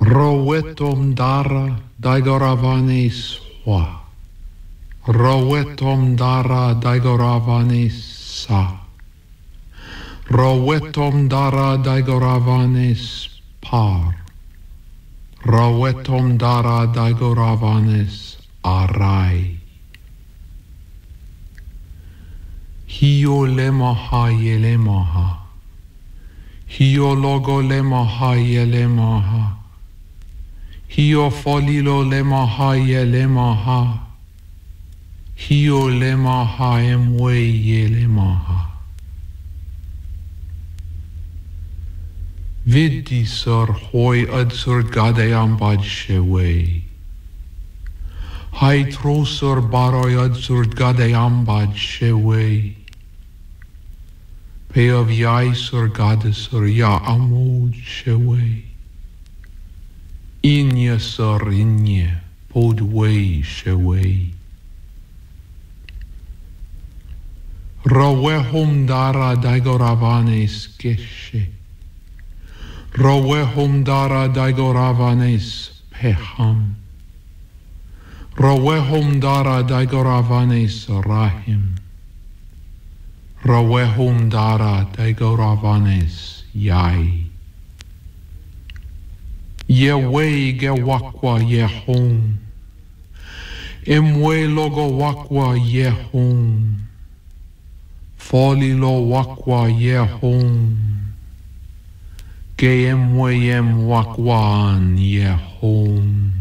Rowetom dara daigoravane swa. Rowetom dara daigoravane sa. Rowetom dara daigoravane par. Rowetom dara daigoravane arai. Hio lemaha yelemaha. Hio logo lemaha yelemaha. Hio folilo lemaha yelemaha. Hio lemaha emwe yelemaha. Viddi sur hoi adsur gadayam bad shewe. Hai trosur baroy adsur gadayam bad shewe. Pe of yai sur gadasur ya amud shewe. Inya sur inya podwe shewe. Rawehum dara daigoravanes geshe. Rawehum dara daigoravanes peham. Rawehum dara daigoravanes rahim. Rawehum dara daigoravanes yai. Yewe gewakwa yehum. Emwe logo wakwa yehum. Folilo wakwa yehum. Geem weyem wakwan yehum.